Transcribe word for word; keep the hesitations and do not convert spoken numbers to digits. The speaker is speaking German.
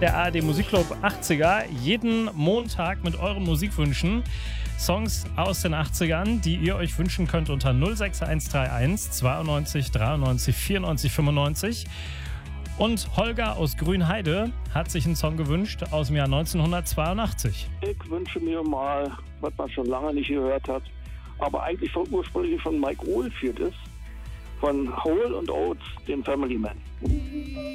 Der A R D Musikclub achtziger. Jeden Montag mit euren Musikwünschen. Songs aus den achtzigern, die ihr euch wünschen könnt unter null sechs eins drei eins zweiundneunzig dreiundneunzig vierundneunzig fünfundneunzig. Und Holger aus Grünheide hat sich einen Song gewünscht aus dem Jahr neunzehnhundertzweiundachtzig. Ich wünsche mir mal, was man schon lange nicht gehört hat, aber eigentlich von, ursprünglich von Mike Oldfield ist, von Hole and Oates, den Family Man.